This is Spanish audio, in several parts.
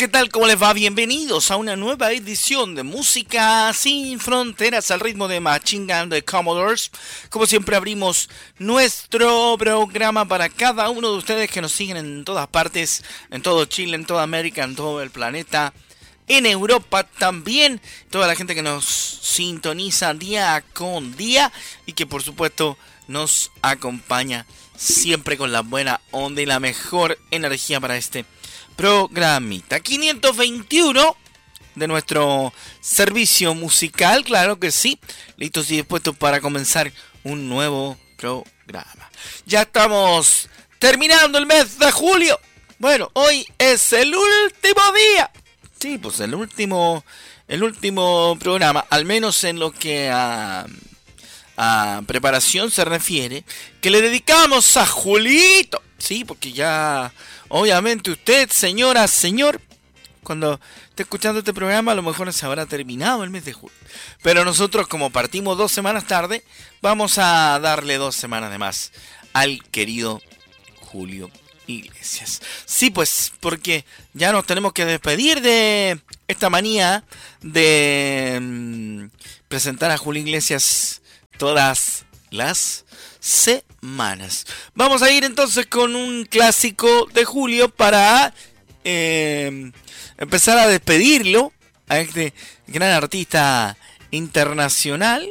¿qué tal? ¿Cómo les va? Bienvenidos a una nueva edición de Música Sin Fronteras al ritmo de Machine Gun de Commodores. Como siempre abrimos nuestro programa para cada uno de ustedes que nos siguen en todas partes, en todo Chile, en toda América, en todo el planeta, en Europa también, toda la gente que nos sintoniza día con día y que por supuesto nos acompaña siempre con la buena onda y la mejor energía para este programita. 521 de nuestro servicio musical, claro que sí, listos y dispuestos para comenzar un nuevo programa. Ya estamos terminando el mes de julio. Bueno, hoy es el último día. Sí, pues el último programa, al menos en lo que a preparación se refiere, que le dedicamos a Julito. Sí, porque ya, obviamente usted, señora, señor, cuando esté escuchando este programa, a lo mejor se habrá terminado el mes de julio. Pero nosotros, como partimos 2 semanas tarde, vamos a darle 2 semanas de más al querido Julio Iglesias. Sí, pues, porque ya nos tenemos que despedir de esta manía de presentar a Julio Iglesias todas las semanas. Vamos a ir entonces con un clásico de Julio para empezar a despedirlo a este gran artista internacional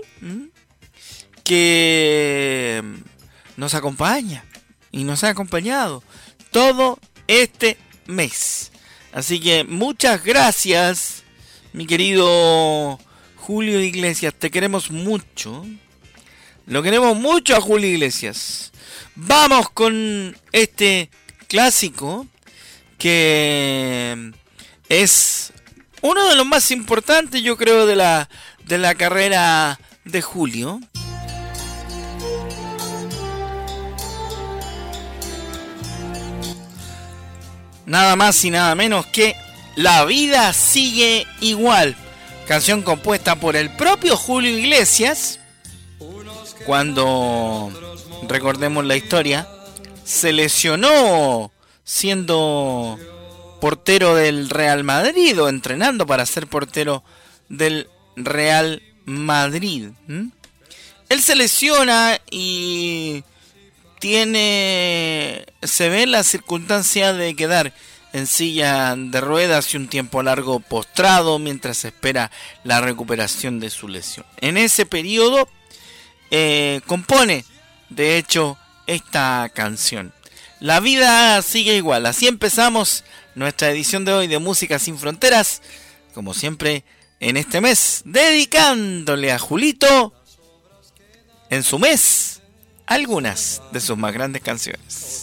que nos acompaña y nos ha acompañado todo este mes. Así que muchas gracias, mi querido Julio Iglesias, te queremos mucho. Lo queremos mucho a Julio Iglesias. Vamos con este clásico que es uno de los más importantes, yo creo, de la carrera de Julio. Nada más y nada menos que La vida sigue igual. Canción compuesta por el propio Julio Iglesias. Cuando, recordemos la historia, se lesionó siendo portero del Real Madrid o entrenando para ser portero del Real Madrid. Él se lesiona y se ve la circunstancia de quedar en silla de ruedas y un tiempo largo postrado mientras se espera la recuperación de su lesión. En ese periodo compone, de hecho, esta canción. La vida sigue igual. Así empezamos nuestra edición de hoy de Música Sin Fronteras, como siempre en este mes, dedicándole a Julito en su mes algunas de sus más grandes canciones.